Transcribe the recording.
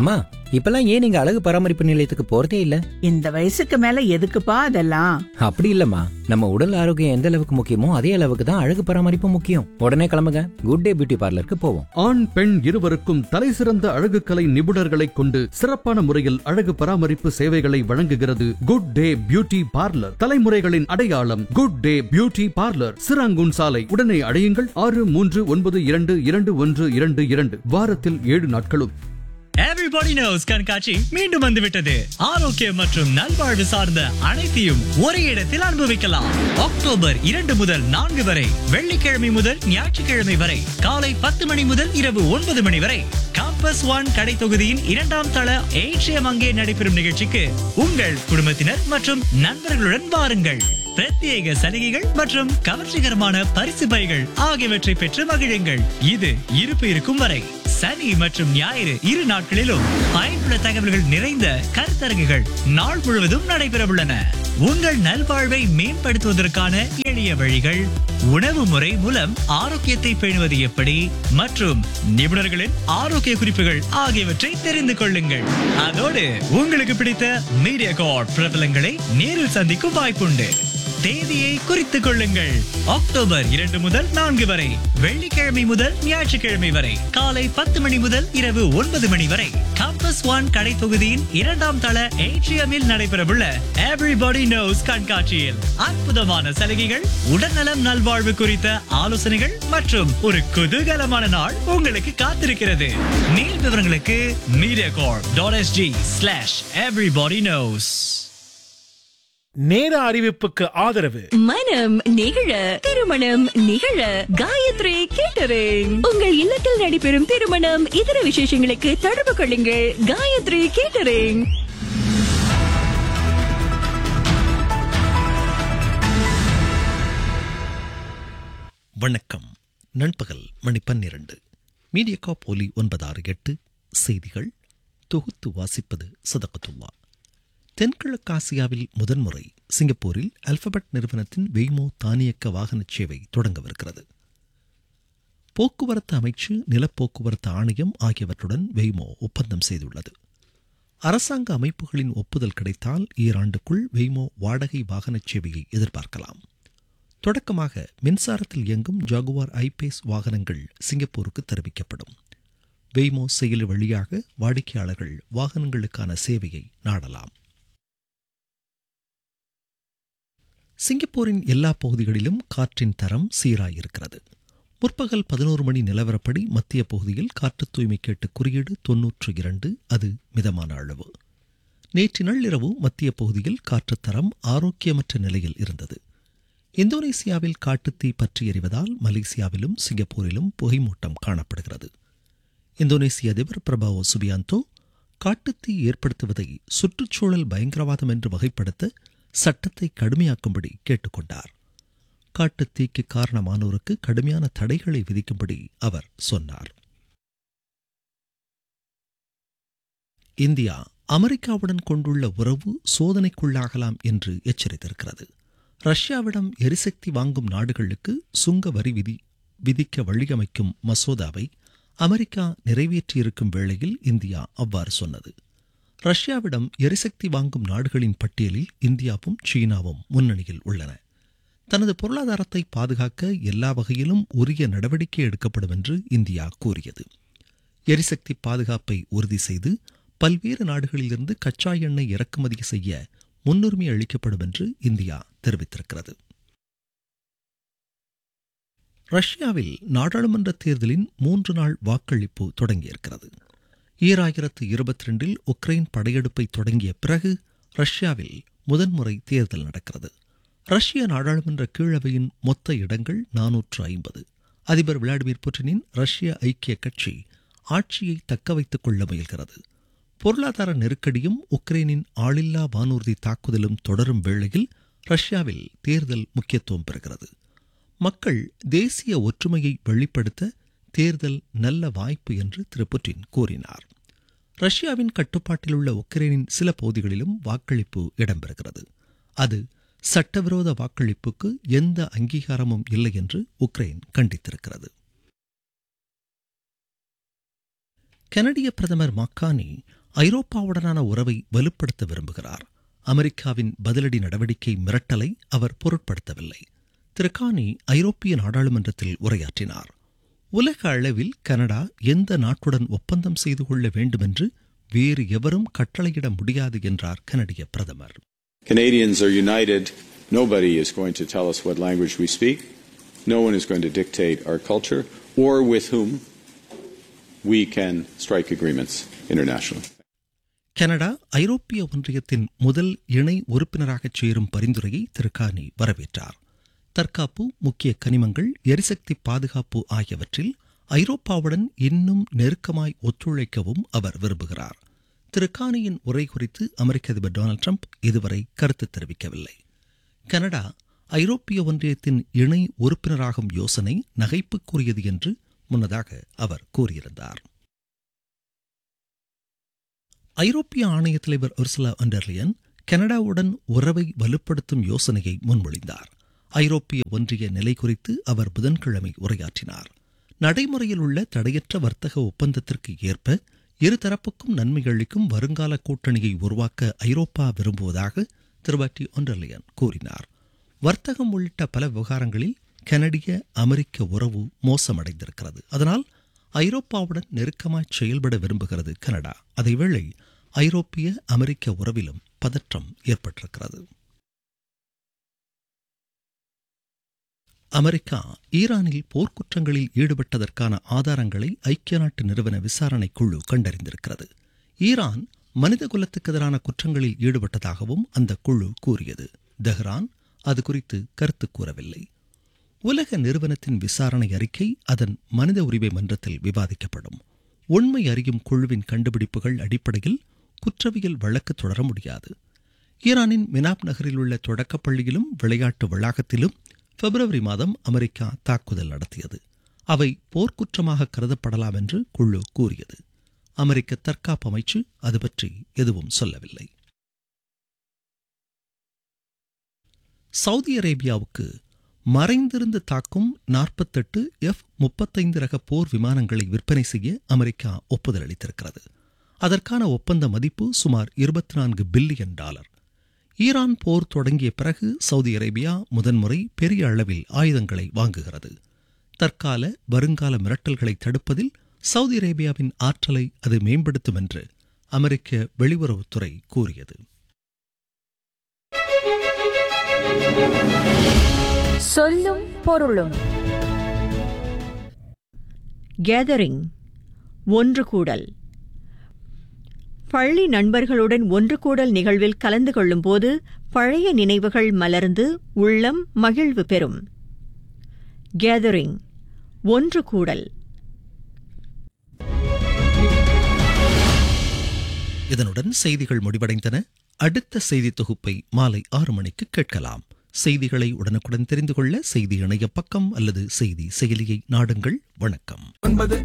அம்மா, இப்பெல்லாம் ஏன் நீங்க அழகு பராமரிப்பு நிலையத்துக்கு போறதே இல்ல? இந்த வயசுக்கு மேல எதுக்குப்பா அதெல்லாம்? அப்படி இல்லம்மா, நம்ம உடல் ஆரோக்கியம் எந்த அளவுக்கு முக்கியமோ அதே அளவுக்கு தான் அழகு பராமரிப்பு முக்கியம். உடனே கிளம்புங்க, குட் டே பியூட்டி பார்லருக்கு போவோம். ஆண் பெண் இருவருக்கும் தலைசிறந்த அழகு கலை நிபுணர்களை கொண்டு சிறப்பான முறையில் அழகு பராமரிப்பு சேவைகளை வழங்குகிறது குட் டே பியூட்டி பார்லர். தலைமுறைகளின் அடையாளம் good day beauty parlour, Serangoon சாலை. உடனே அடையுங்கள் 6392222122, வாரத்தில் 7 நாட்களும். Everybody knows கண்காட்சி மீண்டும் வந்துவிட்டது. ஆரோக்கியம் மற்றும் நல்வாழ்வு சார்ந்த அனைத்தையும் ஒரே இடத்தில் அனுபவிக்கலாம். அக்டோபர் 2 முதல் 4 வரை, வெள்ளிக்கிழமை முதல் ஞாயிற்றுக்கிழமை வரை, காலை 10 மணி முதல் இரவு 9 மணி வரை காம்பஸ் 1 கடை தொகுதியின் 2ஆம் தள ஏற்றியம் அங்கே நடைபெறும் நிகழ்ச்சிக்கு உங்கள் குடும்பத்தினர் மற்றும் நண்பர்களுடன் வாருங்கள். பிரத்யேக சலுகைகள் மற்றும் கவர்ச்சிகரமான பரிசு பைகள் ஆகியவற்றை பெற்று மகிழுங்கள். இது இருப்பு இருக்கும் வரை சனி மற்றும் ஞாயிறு 2 நாட்களிலும் பயனுள்ள தகவல்கள் நிறைந்த கருத்தரங்குகள் நாள் முழுவதும் நடைபெறவுள்ளன. உங்கள் நல்வாழ்வை மேம்படுத்துவதற்கான எளிய வழிகள், உணவு முறை மூலம் ஆரோக்கியத்தை பேணுவது எப்படி மற்றும் நிபுணர்களின் ஆரோக்கிய குறிப்புகள் ஆகியவற்றை தெரிந்து கொள்ளுங்கள். அதோடு உங்களுக்கு பிடித்த மீடியா கார்ட் பிரபலங்களை நேரில் சந்திக்கும் வாய்ப்புண்டு. தேதியை குறித்துக் கொள்ளுங்கள். அக்டோபர் 2 முதல் 4 வரை, வெள்ளிக்கிழமை முதல் ஞாயிற்றுக்கிழமை வரை, காலை 10 மணி முதல் இரவு 9 மணி வரை காம்பஸ் 1 கடை தொகுதியின் 2ஆம் தள ஏட்ரியமில் நடைபெறவுள்ள எவ்ரிபடி நோஸ் கண்காட்சியில் அற்புதமான சலுகைகள், உடல்நலம் நல்வாழ்வு குறித்த ஆலோசனைகள் மற்றும் ஒரு குதூகலமான நாள் உங்களுக்கு காத்திருக்கிறது. மேல் விவரங்களுக்கு mediacorp.sg/everybodyknows. நேர அறிவிப்புக்கு ஆதரவு மனம் நிகழ, திருமணம் நிகழ காயத்ரி கேட்டரிங். உங்கள் இல்லத்தில் நடைபெறும் திருமணம், இதர விசேஷங்களுக்கு தொடர்பு கொள்ளுங்கள் காயத்ரி கேட்டரிங். வணக்கம். நண்பகல் மணி 12. மீடியாகார்ப் ஒலி 968 செய்திகள் தொகுத்து வாசிப்பது சதகத்துல்லா. தென்கிழக்காசியாவில் முதன்முறை சிங்கப்பூரில் அல்பபெட் நிறுவனத்தின் வெய்மோ தானியக்க வாகன சேவை தொடங்கவிருக்கிறது. போக்குவரத்து அமைச்சு, நிலப்போக்குவரத்து ஆணையம் ஆகியவற்றுடன் வெய்மோ ஒப்பந்தம் செய்துள்ளது. அரசாங்க அமைப்புகளின் ஒப்புதல் கிடைத்தால் ஈராண்டுக்குள் வெய்மோ வாடகை வாகன சேவையை எதிர்பார்க்கலாம். தொடக்கமாக மின்சாரத்தில் இயங்கும் ஜாகுவார் ஐபேஸ் வாகனங்கள் சிங்கப்பூருக்கு தெரிவிக்கப்படும். வெய்மோ செயலி வழியாக வாடிக்கையாளர்கள் வாகனங்களுக்கான சேவையை நாடலாம். சிங்கப்பூரின் எல்லா பகுதிகளிலும் காற்றின் தரம் சீராயிருக்கிறது. முற்பகல் 11 மணி நிலவரப்படி மத்திய பகுதியில் காற்று தூய்மை கேட்டு குறியீடு 92, அது மிதமான அளவு. நேற்று நள்ளிரவு மத்திய பகுதியில் காற்றுத்தரம் ஆரோக்கியமற்ற நிலையில் இருந்தது. இந்தோனேசியாவில் காட்டுத்தீ பற்றி எறிவதால் மலேசியாவிலும் சிங்கப்பூரிலும் புகைமூட்டம் காணப்படுகிறது. இந்தோனேசிய அதிபர் பிரபாவோ சுபியாந்தோ காட்டுத்தீ ஏற்படுத்துவதை சுற்றுச்சூழல் பயங்கரவாதம் என்று வகைப்படுத்த சட்டத்தை கடுமையாக்கும்படி கேட்டுக்கொண்டார். காட்டுத்தீக்கு காரணமானோருக்கு கடுமையான தடைகளை விதிக்கும்படி அவர் சொன்னார். இந்தியா அமெரிக்காவுடன் கொண்டுள்ள உறவு சோதனைக்குள்ளாகலாம் என்று எச்சரித்திருக்கிறது. ரஷ்யாவிடம் எரிசக்தி வாங்கும் நாடுகளுக்கு சுங்க வரி விதிக்க வழியமைக்கும் மசோதாவை அமெரிக்கா நிறைவேற்றியிருக்கும் வேளையில் இந்தியா அவ்வாறு சொன்னது. ரஷ்யாவிடம் எரிசக்தி வாங்கும் நாடுகளின் பட்டியலில் இந்தியாவும் சீனாவும் முன்னணியில் உள்ளன. தனது பொருளாதாரத்தை பாதுகாக்க எல்லா வகையிலும் உரிய நடவடிக்கை எடுக்கப்படும் என்று இந்தியா கூறியது. எரிசக்தி பாதுகாப்பை உறுதி செய்து பல்வேறு நாடுகளிலிருந்து கச்சா எண்ணெய் இறக்குமதி செய்ய முன்னுரிமை அளிக்கப்படும் என்று இந்தியா தெரிவித்திருக்கிறது. ரஷ்யாவில் நாடாளுமன்ற தேர்தலின் 3 நாள் வாக்களிப்பு தொடங்கியிருக்கிறது. 2022 உக்ரைன் படையெடுப்பை தொடங்கிய பிறகு ரஷ்யாவில் முதன்முறை தேர்தல் நடக்கிறது. ரஷ்ய நாடாளுமன்ற கீழவையின் மொத்த இடங்கள் 450. அதிபர் விளாடிமிர் புட்டினின் ரஷ்ய ஐக்கிய கட்சி ஆட்சியை தக்க வைத்துக் கொள்ள முயல்கிறது. பொருளாதார நெருக்கடியும் உக்ரைனின் ஆளில்லா வானூர்தி தாக்குதலும் தொடரும் வேளையில் ரஷ்யாவில் தேர்தல் முக்கியத்துவம் பெறுகிறது. மக்கள் தேசிய ஒற்றுமையை வெளிப்படுத்த தேர்தல் நல்ல வாய்ப்பு என்று திரு புட்டின் கூறினார். ரஷ்யாவின் கட்டுப்பாட்டில் உள்ள உக்ரைனின் சில பகுதிகளிலும் வாக்களிப்பு இடம்பெறுகிறது. அது சட்டவிரோத வாக்களிப்புக்கு எந்த அங்கீகாரமும் இல்லை என்று உக்ரைன் கண்டித்திருக்கிறது. கனடிய பிரதமர் மக்கானி ஐரோப்பாவுடனான உறவை வலுப்படுத்த விரும்புகிறார். அமெரிக்காவின் பதிலடி நடவடிக்கை மிரட்டலை அவர் பொருட்படுத்தவில்லை. திரு கானி ஐரோப்பிய நாடாளுமன்றத்தில் உரையாற்றினார். உலக அளவில் கனடா எந்த நாட்டுடன் ஒப்பந்தம் செய்து கொள்ள வேண்டுமென்று வேறு எவரும் கட்டளையிட முடியாது என்றார் கனடிய பிரதமர். Canadians are united. Nobody is going to tell us what language we speak. No one is going to dictate our culture or with whom we can strike agreements internationally. Canada ஐரோப்பிய ஒன்றியத்தின் முதல் இணை உறுப்பினராகச் சேரும் பரிந்துரையை திரு கானி வரவேற்றார். தற்காப்பு, முக்கிய கனிமங்கள், எரிசக்தி பாதுகாப்பு ஆகியவற்றில் ஐரோப்பாவுடன் இன்னும் நெருக்கமாய் ஒத்துழைக்கவும் அவர் விரும்புகிறார். திரு கானியின் உரை குறித்து அமெரிக்க அதிபர் டொனால்டு டிரம்ப் இதுவரை கருத்து தெரிவிக்கவில்லை. கனடா ஐரோப்பிய ஒன்றியத்தின் இணை உறுப்பினராகும் யோசனை நகைப்புக்குரியது என்று முன்னதாக அவர் கூறியிருந்தார். ஐரோப்பிய ஆணைய தலைவர் உர்சுலா வான் டெர் லியன் கனடாவுடன் உறவை வலுப்படுத்தும் யோசனையை முன்மொழிந்தார். ஐரோப்பிய ஒன்றிய நிலை குறித்து அவர் புதன்கிழமை உரையாற்றினார். நடைமுறையில் உள்ள தடையற்ற வர்த்தக ஒப்பந்தத்திற்கு ஏற்ப இருதரப்புக்கும் நன்மை அளிக்கும் வருங்கால கூட்டணியை உருவாக்க ஐரோப்பா விரும்புவதாக திருவாட்டி வான் டெர் லியன் கூறினார். வர்த்தகம் உள்ளிட்ட பல விவகாரங்களில் கனடிய அமெரிக்க உறவு மோசமடைந்திருக்கிறது. அதனால் ஐரோப்பாவுடன் நெருக்கமாய் செயல்பட விரும்புகிறது கனடா. அதேவேளை ஐரோப்பிய அமெரிக்க உறவிலும் பதற்றம் ஏற்பட்டிருக்கிறது. அமெரிக்கா ஈரானில் போர்க்குற்றங்களில் ஈடுபட்டதற்கான ஆதாரங்களை ஐக்கிய நாட்டு நிறுவன விசாரணை குழு கண்டறிந்திருக்கிறது. ஈரான் மனித குலத்துக்கு எதிரான குற்றங்களில் ஈடுபட்டதாகவும் அந்த குழு கூறியது. தெஹ்ரான் அது குறித்து கருத்து கூறவில்லை. உலக நிறுவனத்தின் விசாரணை அறிக்கை அதன் மனித உரிமை மன்றத்தில் விவாதிக்கப்படும். உண்மை அறியும் குழுவின் கண்டுபிடிப்புகள் அடிப்படையில் குற்றவியல் வழக்கு தொடர முடியாது. ஈரானின் மினாப் நகரில் உள்ள தொடக்கப்பள்ளியிலும் விளையாட்டு வளாகத்திலும் பிப்ரவரி மாதம் அமெரிக்கா தாக்குதல் நடத்தியது. அவை போர்க்குற்றமாக கருதப்படலாம் என்று குழு கூறியது. அமெரிக்க தற்காப்பு அமைச்சு அது பற்றி எதுவும் சொல்லவில்லை. சவுதி அரேபியாவுக்கு மறைந்திருந்து தாக்கும் 48 F-35 ரக போர் விமானங்களை விற்பனை செய்ய அமெரிக்கா ஒப்புதல் அளித்திருக்கிறது. அதற்கான ஒப்பந்த மதிப்பு சுமார் $24 பில்லியன். ஈரான் போர் தொடங்கிய பிறகு சவுதி அரேபியா முதன்முறை பெரிய அளவில் ஆயுதங்களை வாங்குகிறது. தற்கால வருங்கால மிரட்டல்களை தடுப்பதில் சவுதி அரேபியாவின் ஆற்றலை அது மேம்படுத்தும் என்று அமெரிக்க வெளியுறவுத்துறை கூறியது. சொல்லும் பொருளும். கேதரிங், ஒன்று கூடல். பள்ளி நண்பர்களுடன் ஒன்று கூடல் நிகழ்வில் கலந்து கொள்ளும் போது பழைய நினைவுகள் மலர்ந்து உள்ளம் மகிழ்வு பெறும். கேதரிங், ஒன்று கூடல். இதனுடன் செய்திகள் முடிவடைந்தன. அடுத்த செய்தி தொகுப்பை மாலை 6 மணிக்கு கேட்கலாம். செய்திகளை உடனுக்குடன் தெரிந்து கொள்ள செய்தி இணைய பக்கம் அல்லது செய்தி செயலியை நாடுங்கள். வணக்கம்.